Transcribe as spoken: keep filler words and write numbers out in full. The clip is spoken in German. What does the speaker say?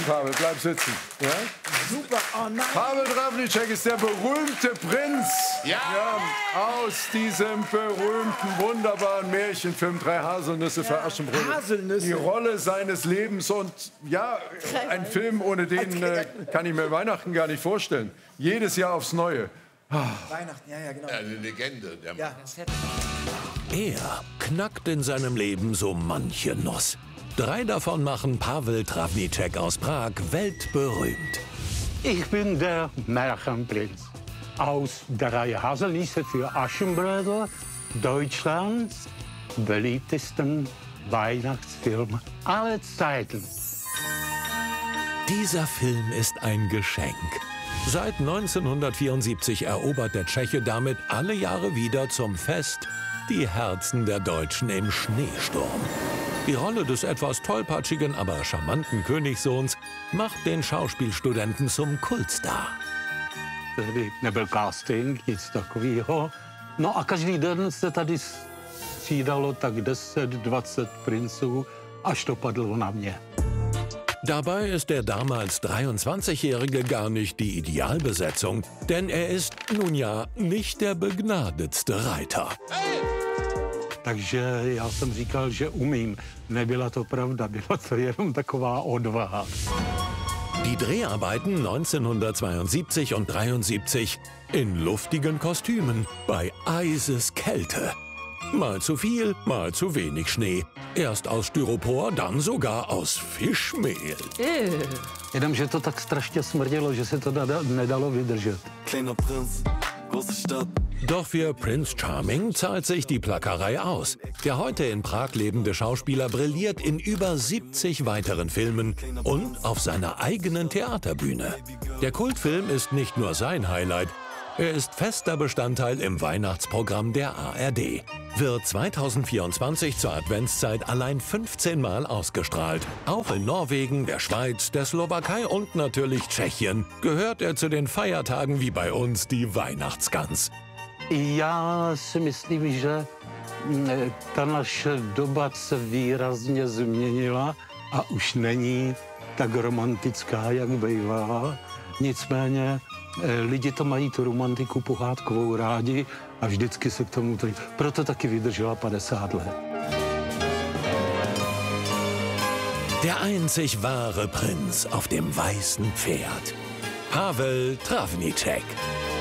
Pavel, bleib sitzen. Ja? Super, oh nein. Pavel Travnicek ist der berühmte Prinz. Ja. Ja, aus diesem berühmten, wunderbaren Märchenfilm Drei Haselnüsse für Aschenbrödel. Haselnüsse. Die Rolle seines Lebens und ja, ein Film, ohne den äh, kann ich mir Weihnachten gar nicht vorstellen. Jedes Jahr aufs Neue. Weihnachten, ja, ja, genau. Eine Legende. Der Ja. Er knackt in seinem Leben so manche Nuss. Drei davon machen Pavel Travnicek aus Prag weltberühmt. Ich bin der Märchenprinz aus Drei Haselnüsse für Aschenbrödel, Deutschlands beliebtesten Weihnachtsfilm aller Zeiten. Dieser Film ist ein Geschenk. Seit neunzehnhundertvierundsiebzig erobert der Tscheche damit alle Jahre wieder zum Fest die Herzen der Deutschen im Schneesturm. Die Rolle des etwas tollpatschigen, aber charmanten Königssohns macht den Schauspielstudenten zum Kultstar. Tady nebyl casting, nic takového. No a každý den se tady střídalo tak deset, dvacet princů, až to padlo na mě. Dabei ist der damals dreiundzwanzigjährige gar nicht die Idealbesetzung, denn er ist nun ja nicht der begnadetste Reiter. Takže já jsem říkal, že umím. Nebyla to pravda, byla to jenom taková odvaha. Die Dreharbeiten neunzehnhundertzweiundsiebzig und dreiundsiebzig in luftigen Kostümen bei Eiseskälte. Mal zu viel, mal zu wenig Schnee. Erst aus Styropor, dann sogar aus Fischmehl. Jenomže to tak strašně smrdělo, že se to nedalo vydržet. Kleiner Prinz, große Stadt. Doch für Prince Charming zahlt sich die Plackerei aus. Der heute in Prag lebende Schauspieler brilliert in über siebzig weiteren Filmen und auf seiner eigenen Theaterbühne. Der Kultfilm ist nicht nur sein Highlight, er ist fester Bestandteil im Weihnachtsprogramm der A R D. Wird zweitausendvierundzwanzig zur Adventszeit allein fünfzehn Mal ausgestrahlt. Auch in Norwegen, der Schweiz, der Slowakei und natürlich Tschechien gehört er zu den Feiertagen wie bei uns die Weihnachtsgans. Já si myslím, že ta naše doba se výrazně změnila a už není tak romantická, jak bývala. Nicméně lidi to mají tu romantiku pohádkovou rádi a vždycky se k tomu tady. Proto taky vydržela padesát let. Der einzig wahre Prinz auf dem weißen Pferd. Pavel Travnicek.